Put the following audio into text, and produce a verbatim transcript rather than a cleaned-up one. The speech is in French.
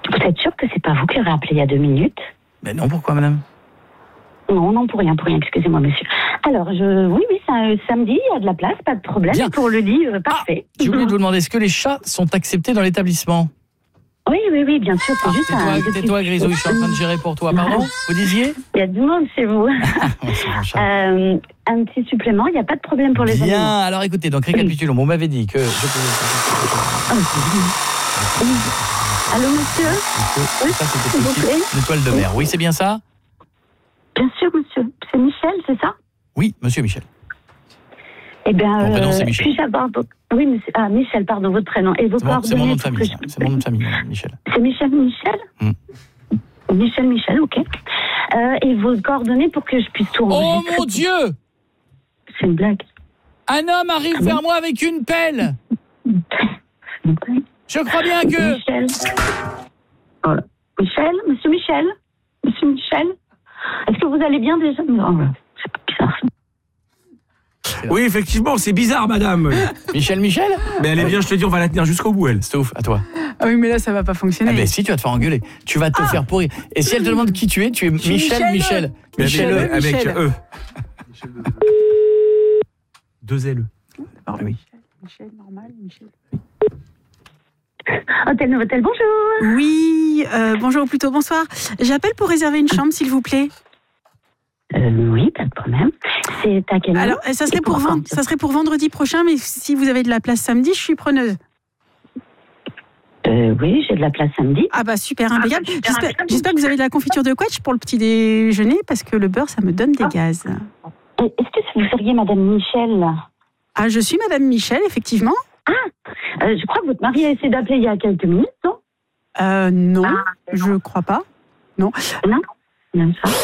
Vous êtes sûr que c'est pas vous qui aurez appelé il y a deux minutes? Mais non, pourquoi, madame? Non, non, pour rien, pour rien, excusez-moi, monsieur. Alors, je, oui, oui, c'est un samedi, il y a de la place, pas de problème. Bien. Pour le lit, euh, parfait. Ah, j'ai oublié de vous demander, est-ce que les chats sont acceptés dans l'établissement? Oui, oui, oui, bien sûr, c'est Ah, juste tais-toi, un... tais-toi, Grisou, je suis en train de gérer pour toi. Pardon, vous disiez? Il y a du monde chez vous. Ouais, c'est mon chat. Euh, un petit supplément, il n'y a pas de problème pour les Bien, animaux. alors écoutez, donc récapitulons. Vous m'avez dit que... Je Ah, oui. Allô, monsieur? Oui, ça, c'était s'il vous possible. plaît. Une étoile de mer, oui, c'est bien ça? Bien sûr, monsieur. C'est Michel, c'est ça? Oui, monsieur Michel. Eh bien, Mon prénom, c'est Michel. puis-je avoir vos... Oui, monsieur... Ah, Michel, pardon, votre prénom. Et vos C'est mon, coordonnées c'est mon nom de pour famille, que ça. je- C'est mon nom de famille, madame, Michel. C'est Michel Michel Hmm. Michel Michel, ok. Euh, et vos coordonnées pour que je puisse tout Oh enregistrer. mon Dieu! C'est une blague. Un homme arrive Ah bon vers moi avec une pelle. Je crois bien que... Michel. Oh là. Michel, monsieur Michel. Monsieur Michel. Est-ce que vous allez bien déjà? Non, c'est pas bizarre. Oui, effectivement, c'est bizarre, madame. Michel Michel? Mais elle est bien, je te dis, on va la tenir jusqu'au bout, elle. C'est ouf, à toi. Ah oui, mais là, ça va pas fonctionner. Ah ben si, tu vas te faire engueuler. Tu vas te faire pourrir. Et si elle te demande qui tu es, tu es Michel Michel. Michel. Mais Michel avec, E. avec Michel. E. Deux L. Ah oui. Michel, normal, Michel. Hôtel Novotel, bonjour. Oui, euh, bonjour, ou plutôt bonsoir. J'appelle pour réserver une chambre, s'il vous plaît. Euh, oui, pas de problème. C'est à quelle heure? Alors, ça serait, Et pour pour vend- quand ça serait pour vendredi prochain, mais si vous avez de la place samedi, je suis preneuse. Euh, oui, j'ai de la place samedi. Ah bah super, impeccable. super J'espère, impeccable. j'espère que vous avez de la confiture de quetch pour le petit déjeuner, parce que le beurre, ça me donne des gaz. Et Est-ce que vous seriez Madame Michel? Ah, je suis Madame Michel, effectivement. Euh, Je crois que votre mari a essayé d'appeler il y a quelques minutes, non? Euh, non, je crois pas. Non. Non? Même ça.